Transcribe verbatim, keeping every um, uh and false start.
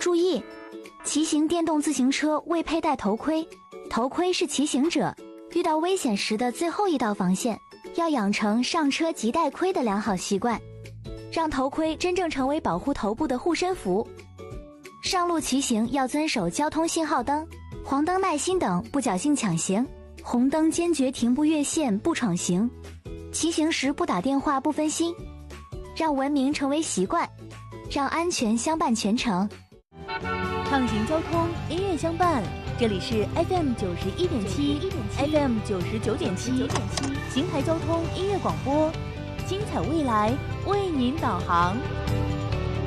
注意，骑行电动自行车未佩戴头盔，头盔是骑行者遇到危险时的最后一道防线，要养成上车即戴盔的良好习惯，让头盔真正成为保护头部的护身符。上路骑行要遵守交通信号灯、黄灯耐心等，不侥幸抢行，红灯坚决停步越线不闯行，骑行时不打电话不分心，让文明成为习惯，让安全相伴全程。 畅行交通，音乐相伴，这里是 F M 九十一点七 ，F M 九十九点七，邢台交通音乐广播，精彩未来为您导航。